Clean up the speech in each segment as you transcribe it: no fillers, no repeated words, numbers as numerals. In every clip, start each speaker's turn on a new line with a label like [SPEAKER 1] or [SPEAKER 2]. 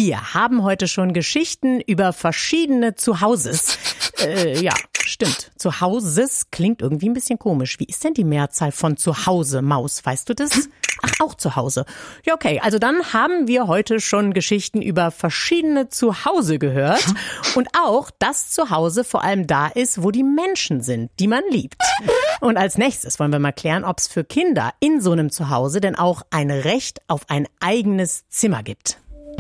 [SPEAKER 1] Wir haben heute schon Geschichten über verschiedene Zuhauses. Ja, stimmt. Zuhauses klingt irgendwie ein bisschen komisch. Wie ist denn die Mehrzahl von Zuhause, Maus? Weißt du das? Ach, auch zu Hause. Ja, okay. Also dann haben wir heute schon Geschichten über verschiedene Zuhause gehört. Und auch, dass Zuhause vor allem da ist, wo die Menschen sind, die man liebt. Und als nächstes wollen wir mal klären, ob es für Kinder in so einem Zuhause denn auch ein Recht auf ein eigenes Zimmer gibt.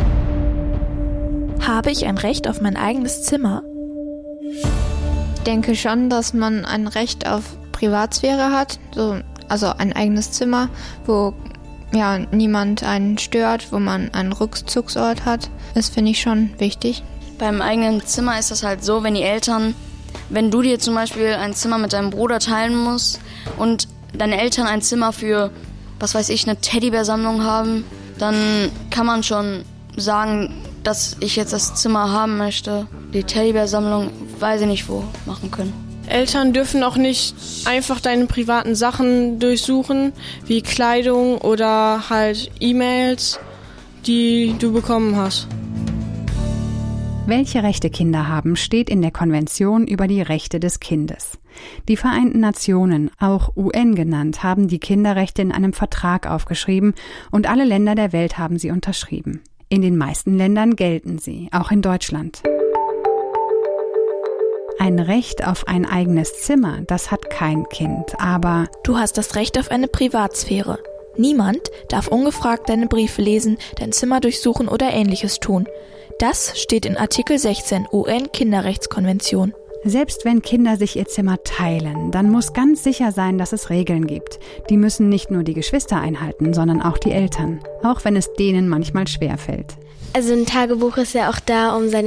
[SPEAKER 2] Habe ich ein Recht auf mein eigenes Zimmer?
[SPEAKER 3] Ich denke schon, dass man ein Recht auf Privatsphäre hat, also ein eigenes Zimmer, wo niemand einen stört, wo man einen Rückzugsort hat. Das finde ich schon wichtig.
[SPEAKER 4] Beim eigenen Zimmer ist das halt so, wenn du dir zum Beispiel ein Zimmer mit deinem Bruder teilen musst und deine Eltern ein Zimmer für, was weiß ich, eine Teddybär-Sammlung haben, dann kann man schon sagen, dass ich jetzt das Zimmer haben möchte. Die Teddybär-Sammlung weiß ich nicht wo machen können.
[SPEAKER 5] Eltern dürfen auch nicht einfach deine privaten Sachen durchsuchen, wie Kleidung oder halt E-Mails, die du bekommen hast.
[SPEAKER 6] Welche Rechte Kinder haben, steht in der Konvention über die Rechte des Kindes. Die Vereinten Nationen, auch UN genannt, haben die Kinderrechte in einem Vertrag aufgeschrieben und alle Länder der Welt haben sie unterschrieben. In den meisten Ländern gelten sie, auch in Deutschland. Ein Recht auf ein eigenes Zimmer, das hat kein Kind, aber
[SPEAKER 2] Du hast das Recht auf eine Privatsphäre. Niemand darf ungefragt deine Briefe lesen, dein Zimmer durchsuchen oder Ähnliches tun. Das steht in Artikel 16 UN-Kinderrechtskonvention.
[SPEAKER 6] selbst wenn Kinder sich ihr Zimmer teilen, dann muss ganz sicher sein, dass es Regeln gibt. Die müssen nicht nur die Geschwister einhalten, sondern auch die Eltern, auch wenn es denen manchmal schwerfällt.
[SPEAKER 7] Also ein Tagebuch ist ja auch da, um seine